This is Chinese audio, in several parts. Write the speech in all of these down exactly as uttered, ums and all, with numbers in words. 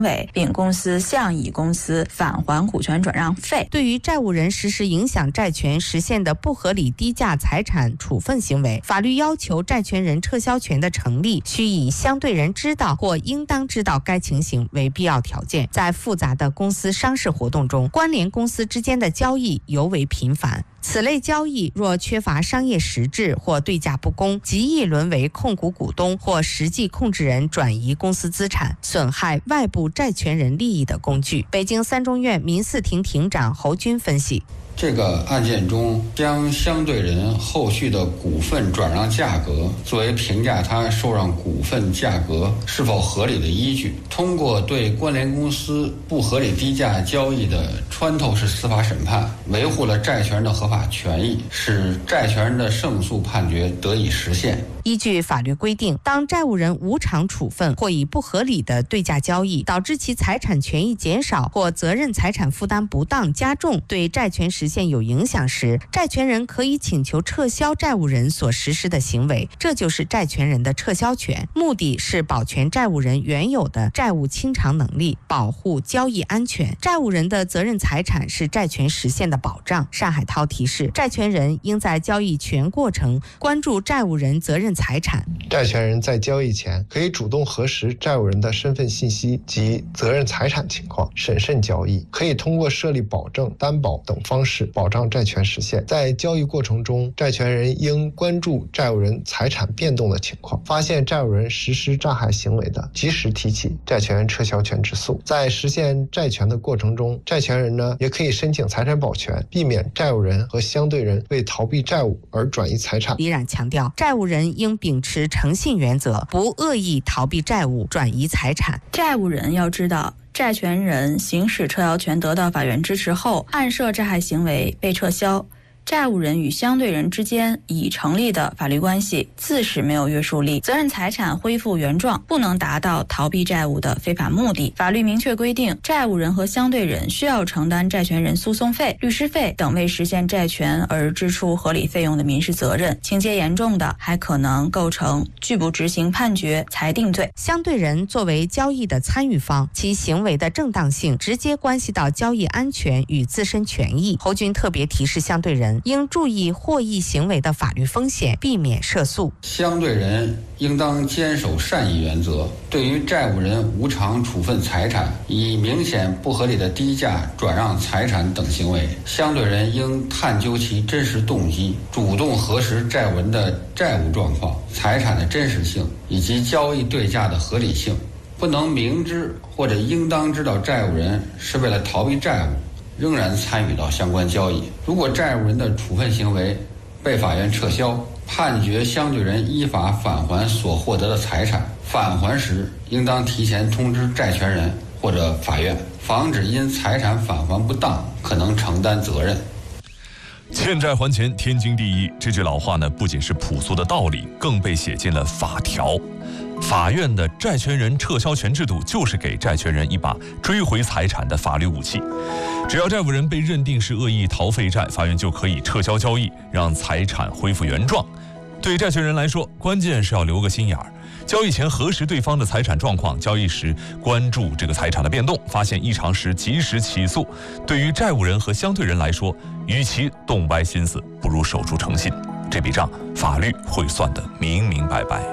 为，并公司向乙公司返还股权转让费。 对于债务人实施影响债权实现的不合理低价财产处分行为，法律要求债权人撤销权的成立，需以相对人知道或应当知道该情形为必要条件。在复杂的公司商事活动中，关联公司之间的交易尤为频繁。此类交易若缺乏商业实质或对价不公，极易沦为控股股东或实际控制人转移公司资产，损害外部债权人利益的工具。北京三中院民事庭庭长侯军分析， 这个案件中，将相对人后续的股份转让价格作为评价他受让股份价格是否合理的依据，通过对关联公司不合理低价交易的穿透式司法审判，维护了债权人的合法权益，使债权人的胜诉判决得以实现。 依据法律规定，当债务人无偿处分或以不合理的对价交易导致其财产权益减少或责任财产负担不当加重，对债权实现有影响时，债权人可以请求撤销债务人所实施的行为，这就是债权人的撤销权。目的是保全债务人原有的债务清偿能力，保护交易安全。债务人的责任财产是债权实现的保障。单海涛提示，债权人应在交易全过程关注债务人责任财产。 债权人在交易前可以主动核实债务人的身份信息及责任财产情况，审慎交易。可以通过设立保证、担保等方式保障债权实现。在交易过程中，债权人应关注债务人财产变动的情况，发现债务人实施诈害行为的，及时提起债权人撤销权之诉。在实现债权的过程中，债权人呢也可以申请财产保全，避免债务人和相对人为逃避债务而转移财产。 李冉强调，债务人应秉持诚信原则，不恶意逃避债务、转移财产。 债务人要知道，债权人行使撤销权得到法院支持后，案涉债害行为被撤销，债务人与相对人之间已成立的法律关系自是没有约束力，责任财产恢复原状不能达到逃避债务的非法目的。法律明确规定，债务人和相对人需要承担债权人诉讼费、律师费等为实现债权而支出合理费用的民事责任，情节严重的还可能构成拒不执行判决、裁定罪。 相对人作为交易的参与方，其行为的正当性直接关系到交易安全与自身权益。侯军特别提示相对人应注意获益行为的法律风险，避免涉诉。 相对人应当坚守善意原则，对于债务人无偿处分财产、以明显不合理的低价转让财产等行为，相对人应探究其真实动机，主动核实债务人的债务状况、财产的真实性以及交易对价的合理性，不能明知或者应当知道债务人是为了逃避债务仍然参与到相关交易。如果债务人的处分行为被法院撤销，判决相对人依法返还所获得的财产，返还时应当提前通知债权人或者法院，防止因财产返还不当可能承担责任。 欠债还钱天经地义，这句老话呢，不仅是朴素的道理，更被写进了法条。法院的债权人撤销权制度就是给债权人一把追回财产的法律武器。只要债务人被认定是恶意逃废债，法院就可以撤销交易，让财产恢复原状。对债权人来说，关键是要留个心眼儿，交易前核实对方的财产状况，交易时关注这个财产的变动，发现异常时及时起诉。对于债务人和相对人来说，与其动歪心思，不如守住诚信，这笔账法律会算得明明白白。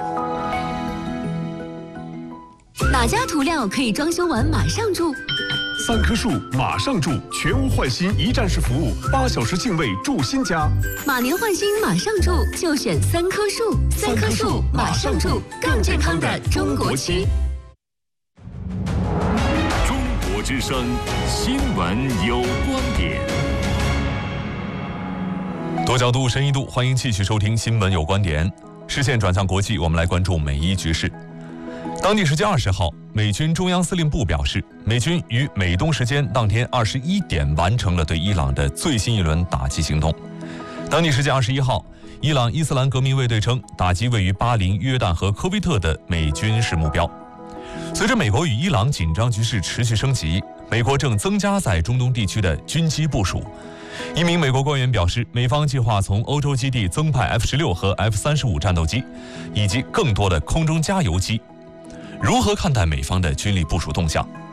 哪家涂料可以装修完马上住？ 三棵树马上住，全屋换新一站式服务，八小时净位住新家。 马年换新马上住，就选三棵树。三棵树马上住，更健康的中国区。 中国之声，新闻有观点。 多角度、深一度，欢迎继续收听《新闻有观点》。视线转向国际，我们来关注美伊局势。当地时间二十号，美军中央司令部表示，美军于美东时间当天二十一点完成了对伊朗的最新一轮打击行动。当地时间二十一号，伊朗伊斯兰革命卫队称打击位于巴林、约旦和科威特的美军事目标。随着美国与伊朗紧张局势持续升级，美国正增加在中东地区的军机部署。一名美国官员表示，美方计划从欧洲基地增派 F 十六 和 F 三十五 战斗机，以及更多的空中加油机。如何看待美方的军力部署动向？